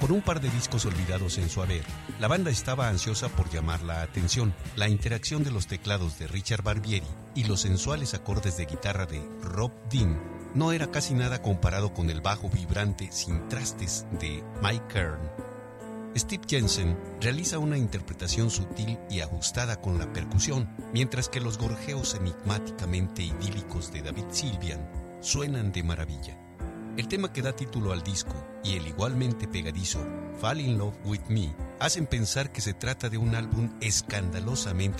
Por un par de discos olvidados en su haber, la banda estaba ansiosa por llamar la atención. La interacción de los teclados de Richard Barbieri y los sensuales acordes de guitarra de Rob Dean no era casi nada comparado con el bajo vibrante sin trastes de Mike Kern. Steve Jensen realiza una interpretación sutil y ajustada con la percusión, mientras que los gorjeos enigmáticamente idílicos de David Sylvian suenan de maravilla. El tema que da título al disco y el igualmente pegadizo Fall in Love with Me hacen pensar que se trata de un álbum escandalosamente